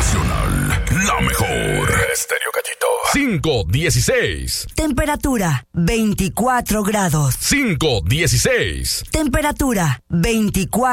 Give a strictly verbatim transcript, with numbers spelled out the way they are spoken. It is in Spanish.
Nacional, la mejor. Estéreo Cachito. cinco dieciséis. Temperatura veinticuatro grados. cinco dieciséis. Temperatura veinticuatro